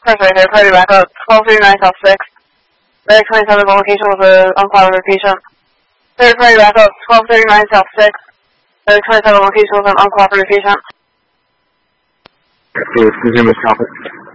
First right there, party back up. 1239 South 6. Medic 27, the location was an uncooperative patient. Third party back up. 1239 South 6. Medic 27, location was an uncooperative patient. Okay, excuse me, stop it.